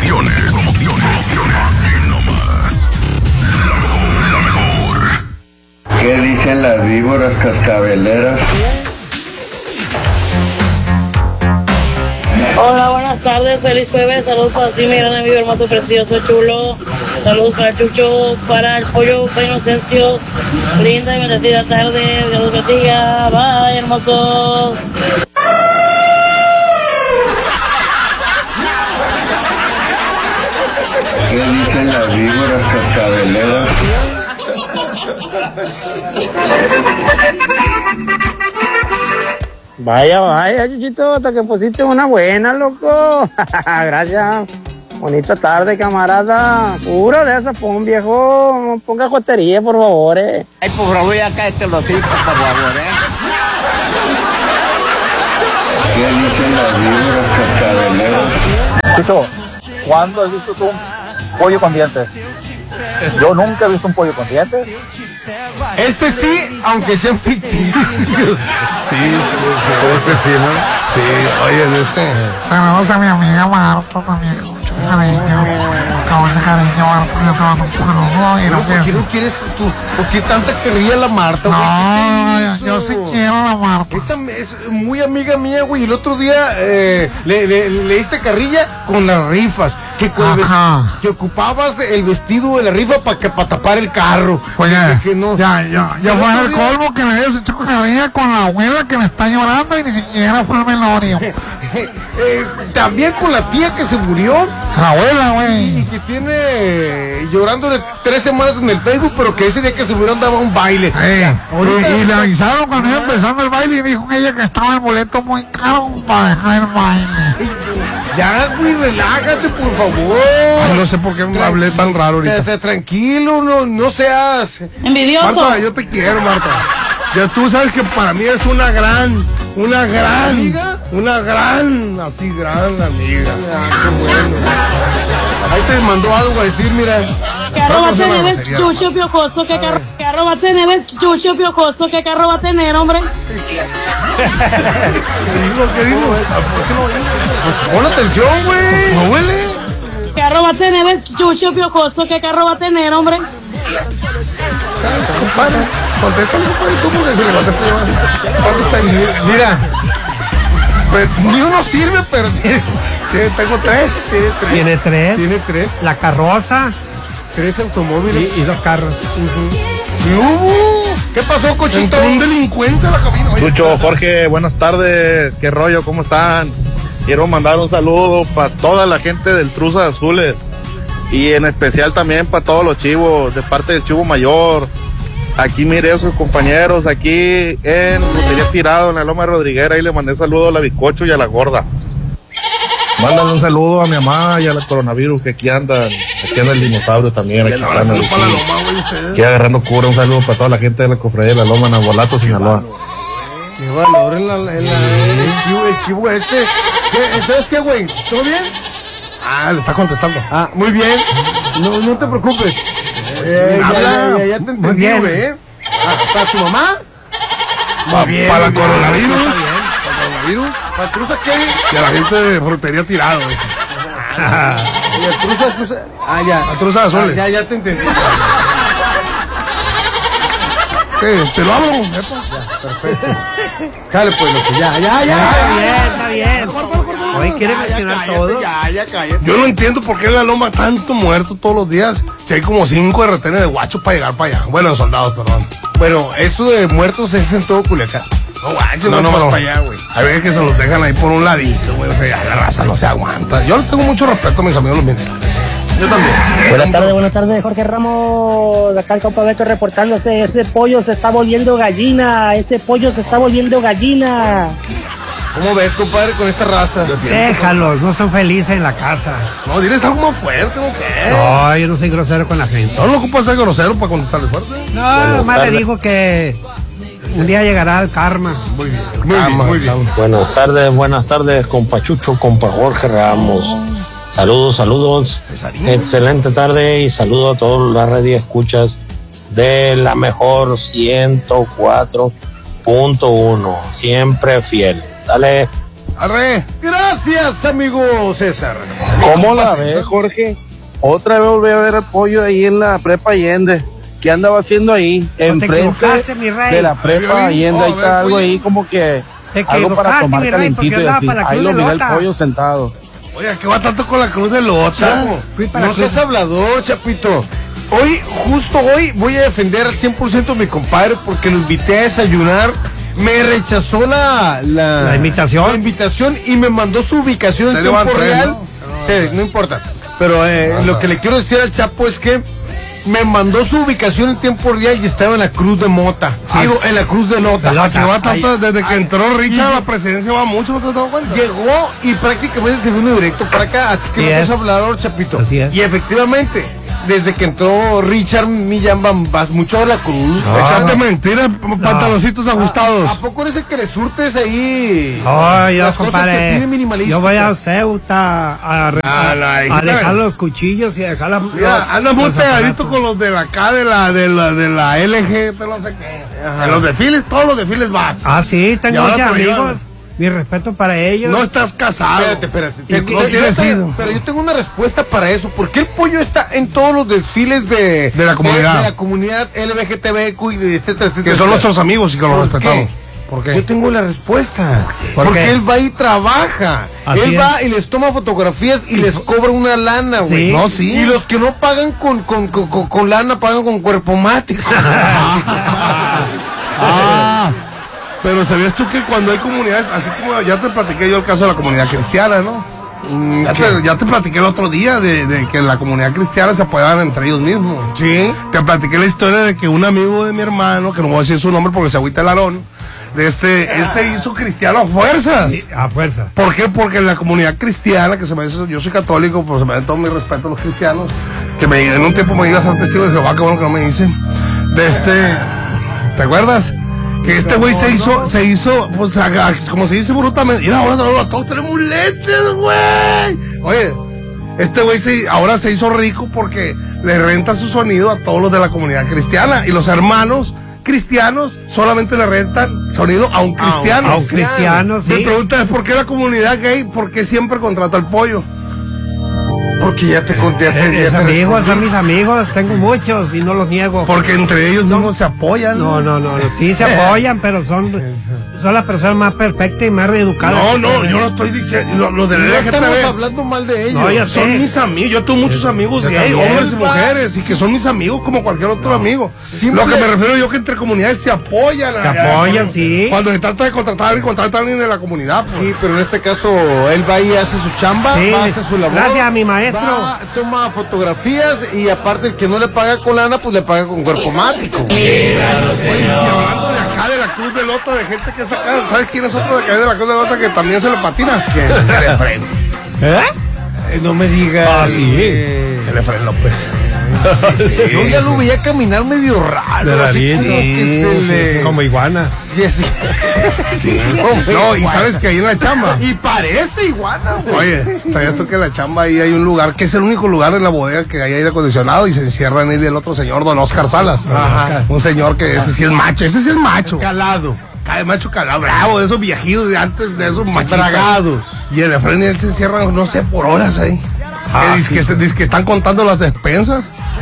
Aquí nomás. La mejor. ¿Qué dicen las víboras cascabeleras? Hola, buenas tardes, feliz jueves, saludos para ti, mi gran amigo hermoso, precioso, chulo, saludos para Chucho, para el pollo, para Inocencio, linda y bendecida tarde, Dios los bendiga, bye, hermosos. ¿Qué dicen las víboras cascabeleras? Vaya, Chuchito, hasta que pusiste una buena, loco. Gracias. Bonita tarde, camarada. Pura de esa, pon, viejo. Ponga jotería, por favor, Ay, por favor, ya cállate los hijos, por favor, ¿Qué dicen las víboras cascabeleras? Chucho, ¿cuándo has visto tú un pollo con dientes? Yo nunca he visto un pollo con dientes. Este sí, aunque sean ficticios. Sí, este sí, ¿no? Sí, oye, Saludos a mi amiga Marta también, con mucho cariño. Con mucho cariño, Marta, yo te mando un saludo y no ¿por qué no quieres tú? ¿Por qué tanta querría la Marta? No, yo sí quiero a la Marta. Esta es muy amiga mía, güey. El otro día le hice carrilla con las rifas. Que ocupabas el vestido de la rifa para tapar el carro. Oye, que no. ya fue el colmo que me hayas hecho carrilla con la abuela que me está llorando y ni siquiera fue el velorio. También con la tía que se murió. La abuela, güey. Y que tiene llorándole 3 semanas en el Facebook, pero que ese día que se murió andaba un baile. Y le avisaron cuando iba empezando el baile y dijo ella que estaba el boleto muy caro para dejar el baile. Ya, güey, relájate, por favor. Ay, no sé por qué hablé tan raro ahorita. Tranquilo, no seas envidioso. Marta, yo te quiero, Marta. Ya tú sabes que para mí es una gran ¿amiga? Una gran amiga. Qué bueno. Ahí te mandó algo a decir, mira. Carro va a tener el chucho piojoso, ¿qué carro va a tener el chucho piojoso? ¿Qué carro va a tener, hombre? ¿Qué digo? Pon atención, güey. ¿No huele? ¿Qué carro va a tener el chucho piojoso? ¿Qué carro va a tener, hombre? Compadre, contéstale, compadre, tú porque se le va a hacer. ¿Cuánto está ahí? Mira. Ni uno sirve, pero tengo 3. Tiene 3. Tiene 3. La carroza. 3 automóviles. Y 2 carros. ¿Qué pasó, Cochito? Un delincuente a la cabina. Chucho, Jorge, buenas tardes. ¿Qué rollo? ¿Cómo están? Quiero mandar un saludo para toda la gente del Truzas Azules y en especial también para todos los chivos, de parte del Chivo Mayor. Aquí miré a sus compañeros aquí en Lotería Tirado, en la Loma de Rodriguera, y le mandé saludo a la Bicocho y a la Gorda. Mándale un saludo a mi mamá y a la Coronavirus, que aquí anda el dinosaurio también. Aquí agarrando cura. Un saludo para toda la gente de la cofradía de la Loma, Nabolato, Sinaloa. Qué valor el chivo este. Entonces, ¿qué, güey? ¿Todo bien? Le está contestando. Muy bien. No te preocupes. Ya te entendí, güey. ¿Para tu mamá? Para la coronavirus. ¿Para Truzas qué? Y a la gente de Frutería Tirado. Y a Truzas. Ya. A Truzas Azules. Ya te entendí. ¿Qué? ¿Te lo hablo? Ya, perfecto. Dale, pues, loco. Ya. Está bien. Hoy quiere mencionar todo. Ya, cállate. Yo no entiendo por qué en la Loma tanto muerto todos los días. Si hay como 5 retenes de guachos para llegar para allá. Bueno, de soldados, perdón. Bueno, eso de muertos es en todo Culiacán. No, guachos, no. Para allá, güey. Hay veces que se los dejan ahí por un ladito, güey. O sea, ya la raza no se aguanta. Yo le tengo mucho respeto a mis amigos los mineros. Yo también. Buenas tardes, Jorge Ramos, acá el compa Beto reportándose. Ese pollo se está volviendo gallina. ¿Cómo ves, compadre, con esta raza? Déjalos, no son felices en la casa. No, diles algo más fuerte, no sé. No, yo no soy grosero con la gente. No ocupas ser grosero para contestarle fuerte. No, nomás le dijo que un día llegará el karma. Muy bien. Buenas tardes, compa Chucho, compa Jorge Ramos. Saludos. Excelente tarde y saludo a todos las radioescuchas de la mejor 104.1. Siempre fiel. Dale. Arre. Gracias. Gracias, amigo César. ¿Cómo la ves, Jorge? Otra vez volví a ver al pollo ahí en la prepa Allende. ¿Qué andaba haciendo ahí? Enfrente de la prepa Allende. Ahí está algo ahí como que algo para tomar calentito y así. Ahí lo miré el pollo sentado. Oye, ¿qué va tanto con la Cruz de Lota? No seas hablador, Chapito. Justo hoy, voy a defender al 100% a mi compadre porque lo invité a desayunar. Me rechazó la invitación y me mandó su ubicación en tiempo real. ¿No? Sí, no importa. Pero lo que le quiero decir al Chapo es que me mandó su ubicación en tiempo real y estaba en la Cruz de Mota. Sí. Digo, en la Cruz de Lota. Desde que entró Richard a la presidencia va mucho, ¿no te has dado cuenta? Llegó y prácticamente se vino directo para acá, así que no seas hablador, Chapito. Así es. Y efectivamente, desde que entró Richard Millán vas mucho a la Cruz. Echate mentiras, pantaloncitos ajustados. ¿A poco eres el que le surtes ahí? Yo, compadre, yo voy a Ceuta a dejar los cuchillos y a dejar andas muy pegadito con los de la acá de la LG, no sé qué. En los desfiles, todos los desfiles vas. Ah, sí, tengo muchos amigos. Mi respeto para ellos. No estás casado. Espérate. Pero yo tengo una respuesta para eso. ¿Por qué el pollo está en todos los desfiles de la comunidad? De la comunidad LGBTQ y etcétera, etcétera. Que son nuestros amigos y que los respetamos. ¿Por qué? Yo tengo la respuesta. Porque él va y trabaja. Él va y les toma fotografías y les cobra una lana, güey. Sí. No, sí. Y los que no pagan con lana, pagan con cuerpo mático. Pero ¿sabías tú que cuando hay comunidades, así como ya te platiqué yo el caso de la comunidad cristiana, ¿no? Ya te platiqué el otro día de que la comunidad cristiana se apoyaban entre ellos mismos. Sí. Te platiqué la historia de que un amigo de mi hermano, que no voy a decir su nombre porque se agüita el Aarón, él se hizo cristiano a fuerzas. Sí, a fuerzas. ¿Por qué? Porque la comunidad cristiana, que se me dice, yo soy católico, pues se me da todo mi respeto a los cristianos, que en un tiempo me digas al testigo de Jehová, que bueno que no me dicen. ¿Te acuerdas? Que este güey se hizo, pues, como se dice brutamente. Mira, ahora todos tenemos lentes, güey. Oye, este güey ahora se hizo rico porque le renta su sonido a todos los de la comunidad cristiana. Y los hermanos cristianos solamente le rentan sonido a un cristiano. A un cristiano, sí. Mi pregunta es, ¿por qué la comunidad gay, por qué siempre contrata al pollo? Porque ya te conté. Amigos, son mis amigos, tengo muchos y no los niego. Porque entre ellos no se apoyan. No, sí se apoyan, pero son las personas más perfectas y más reeducadas. No, yo no estoy diciendo, los del LGTB. Estamos hablando mal de ellos. No, ya son mis amigos, yo tengo muchos amigos gay, hombres y mujeres, y que son mis amigos como cualquier otro amigo. Lo que me refiero yo que entre comunidades se apoyan. Se apoyan, sí. Cuando se trata de contratar a alguien de la comunidad. Pues. Sí, pero en este caso él va y hace su chamba, va a hacer su labor. Gracias a mi maestro. Toma fotografías y aparte el que no le paga con lana, pues le paga con cuerpo mático. Y hablando de acá de la Cruz de Lota, de gente que saca, ¿sabes quién es otro de acá de la Cruz de Lota que también se le patina? El Efraín. No me digas. El Efraín López. Yo ya lo veía caminar medio raro. Como iguana. Sí. No, y sabes que ahí en la chamba. Y parece iguana, güey. Oye, ¿sabías tú que en la chamba ahí hay un lugar que es el único lugar en la bodega que hay aire acondicionado y se encierra en él y el otro señor, don Oscar Salas? Ajá. Un señor que ese sí es macho. Calado. Macho calado, bravo, de esos viejitos de antes, de esos machitos. Bragados. Y el Efraín y él se encierran, no sé, por horas ahí. Dice que están contando las despensas.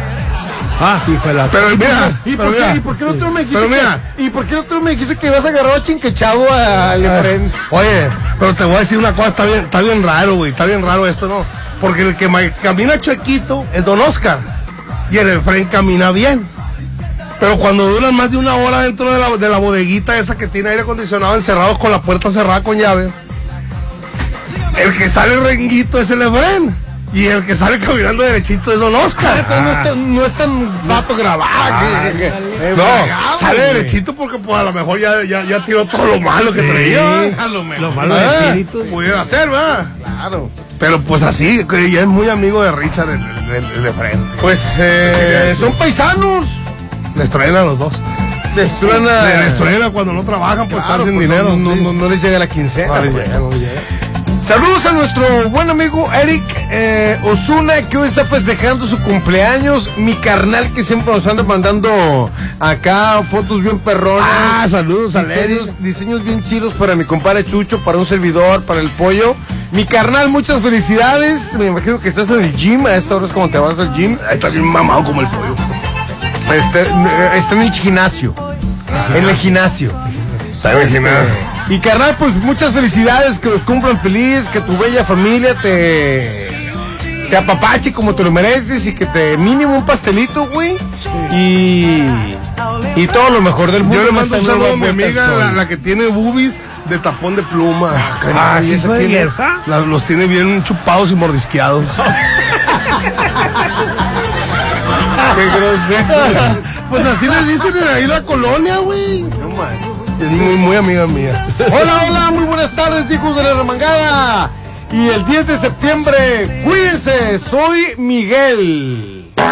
Pero mira, ¿y por qué no tú me dijiste? ¿Y por qué no tú me dijiste que ibas a agarrar chinquechado al Efraín? Oye, pero te voy a decir una cosa, está bien raro, güey, está bien raro esto, ¿no? Porque el que camina chuequito es don Oscar y el Efraín camina bien. Pero cuando duran más de una hora dentro de la bodeguita esa que tiene aire acondicionado, encerrados con la puerta cerrada con llave, el que sale renguito es el Efraín. Y el que sale caminando derechito es don Oscar. No es tan vato grabado. Sale derechito porque pues a lo mejor ya tiró todo lo malo que traía. A lo mejor. Lo malo de espíritu. Pudiera ser, ¿verdad? Claro. Pero pues así, que ya es muy amigo de Richard de frente. Pues son paisanos. Les truena a los dos. Les truena cuando no trabajan, pues están sin dinero. No les llega la quincena. Saludos a nuestro buen amigo Eric Osuna, que hoy está festejando su cumpleaños. Mi carnal, que siempre nos anda mandando acá fotos bien perronas. Saludos a Eric. Diseños bien chidos para mi compadre Chucho, para un servidor, para el pollo. Mi carnal, muchas felicidades. Me imagino que estás en el gym. A esta hora es como te vas al gym. Está bien mamado como el pollo. Está en el gimnasio. En el gimnasio. Y carnal, pues muchas felicidades. Que los cumplan feliz. Que tu bella familia te apapache como te lo mereces. Y que te mínimo un pastelito, güey. Y todo lo mejor del mundo. Yo le mando un saludo a mi amiga, la que tiene boobies de tapón de pluma. ¿Y esa belleza? Los tiene bien chupados y mordisqueados. Qué grosero. Pues así le dicen ahí la colonia, güey. No más. Es muy amiga mía. Hola, muy buenas tardes, hijos de la remangada. Y el 10 de septiembre, cuídense, soy Miguel.